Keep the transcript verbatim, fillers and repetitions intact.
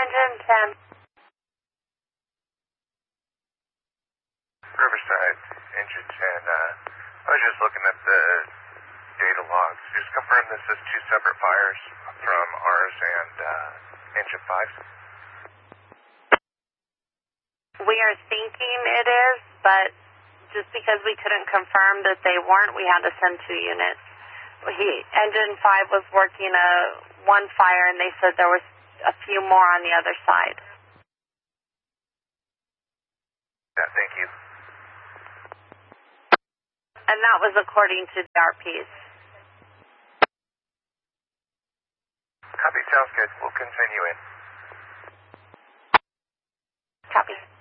engine ten. Riverside, engine ten. Uh, I was just looking at the data logs. Just confirm this is two separate fires from ours and uh, engine five. We are thinking it is, but just because we couldn't confirm that they weren't, we had to send two units. He, engine five was working a one fire, and they said there was a few more on the other side. Yeah, thank you. And that was according to D R Ps. Copy, sounds good. We'll continue in. Copy.